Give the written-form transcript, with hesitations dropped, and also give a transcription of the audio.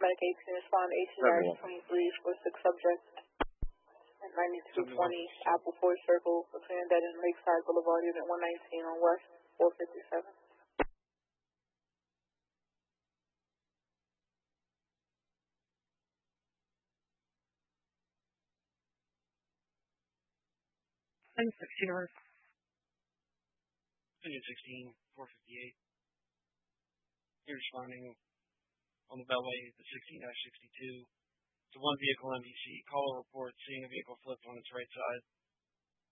Medic 18 respond to 18-23 for 6 subjects at 9220 Apple Ford Circle between Dead and Lakeside Boulevard, Unit 119 on West 457. 10-16 hours. Unit 16, 458. You're responding on the Beltway, the 16-62. To one vehicle MVC. Caller report seeing a vehicle flipped on its right side.